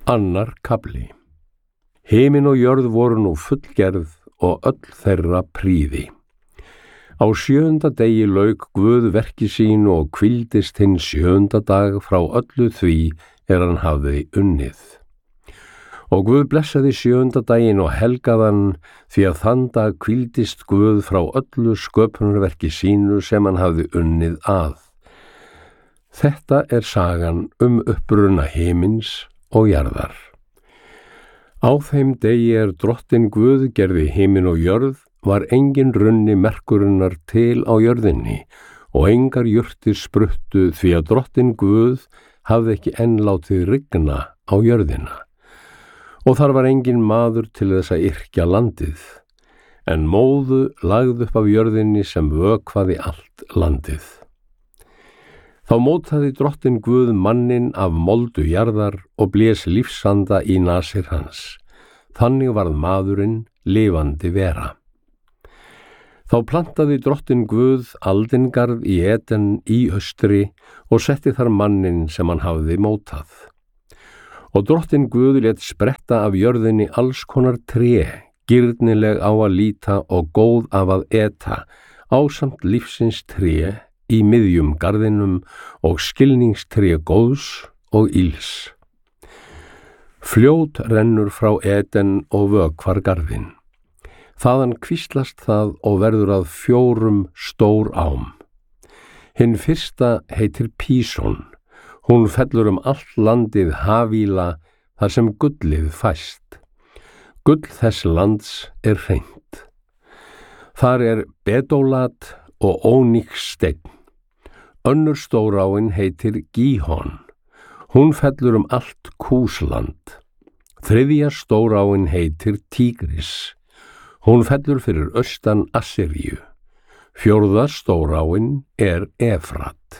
Annar kafli. Himinn og jörð voru nú fullgerð og öll þeirra prýði. Á 7. degi lauk Guð verki sínu og hvíldist hinn 7. dag frá öllu því hann hafði unnið. Og Guð blessaði 7. daginn og helgaðan, því að þann dag hvíldist Guð frá öllu sköpunarverki sínu sem hann hafði unnið að. Þetta sagan uppruna himins og jarðar. Á þeim degi Drottinn Guð gerði himinn og jörð, var engin runni merkurinnar til á jörðinni og engar jurtir spruttu, því að Drottinn Guð hafði ekki enn látið rigna á jörðina. Og þar var engin maður til þess að yrkja landið, en móðu lagði upp af jörðinni sem vökvaði allt landið. Þá mótaði Drottinn Guð manninn af moldu jarðar og blés lífsanda í nasir hans. Þannig varð maðurinn lifandi vera. Þá plantaði Drottinn Guð aldingarð í Eden í austri og setti þar manninn sem hann hafði mótað. Og Drottinn Guð lét spretta af jörðinni alls konar tré, girnileg á að líta og góð af að eta, ásamt lífsins tré í miðjum garðinum og skilningstré góðs og ills. Fljót rennur frá Eden og vökvar garðinn. Þaðan kvíslast það og verður að 4 stór ám. Hinn fyrsta heitir Píson. Hún fellur allt landið Havíla þar sem gullið fæst. Gull þess lands hreint. Þar bedólat og óníkssteinn. Önnur stóráin heitir Gíhon. Hún fellur allt Kúsland. Þriðja stóráin heitir Tígris. Hún fellur fyrir austan Assyríu. 4. stóráin Efrat.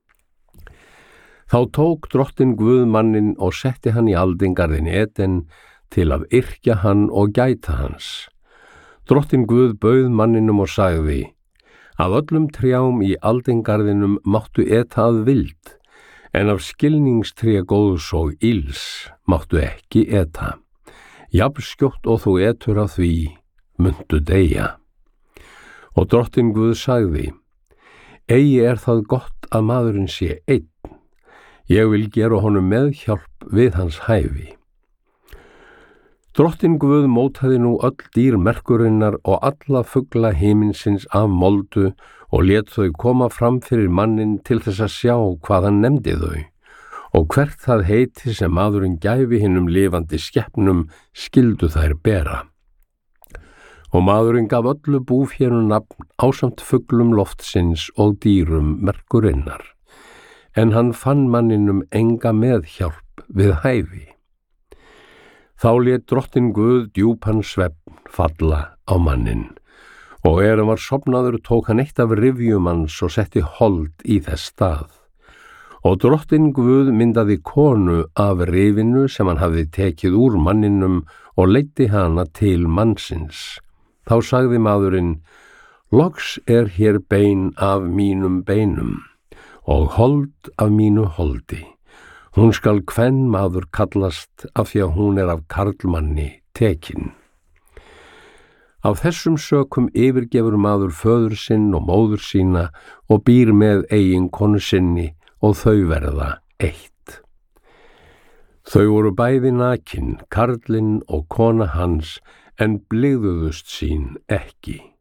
Þá tók Drottinn Guð manninn og setti hann í aldingarðinn Eden til að yrkja hann og gæta hans. Drottinn Guð bauð manninum og sagði: Af öllum trjám í aldingarðinum máttu eta að vild, en af skilningstré góðs og ills máttu ekki eta. Jafn skjótt og þú etur af því, muntu deyja. Og Drottinn Guð sagði: Eigi það gott að maðurinn sé einn. Ég vil gera honum meðhjálp við hans hæfi. Drottinn Guð mótaði nú öll dýr merkurinnar og alla fugla himinsins af moldu og lét þau koma fram fyrir manninn til þess að sjá hvað hann nefndi þau, og hvert það heiti sem maðurinn gæfi hinum lifandi skepnum skyldu þær bera. Og maðurinn gaf öllu búfénu nafn ásamt fuglum loftsins og dýrum merkurinnar, en hann fann manninum enga meðhjálp við hæfi. Þá lét Drottinn Guð djúpan svefn falla á manninn, og hann var sofnaður tók hann eitt af rifjum hans og setti hold í þess stað. Og Drottinn Guð myndaði konu af rifinu sem hann hafði tekið úr manninum og leiddi hana til mannsins. Þá sagði maðurinn: Loks hér bein af mínum beinum og hold af mínu holdi. Hún skal kvenmaður kallast af því að hún af karlmanni tekin. Af þessum sökum yfirgefur maður föður sinn og móður sína og býr með eiginkonu sinni og þau verða eitt. Þau voru bæði nakin, karlinn og kona hans, en blygðuðust sín ekki.